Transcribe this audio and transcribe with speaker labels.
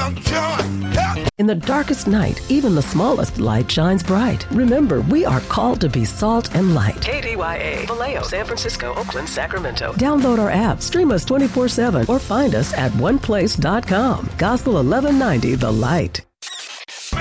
Speaker 1: In the darkest night, even the smallest light shines bright. Remember, we are called to be salt and light. KDYA, Vallejo, San Francisco, Oakland, Sacramento. Download our app, stream us 24/7, or find us at oneplace.com. Gospel 1190, The Light.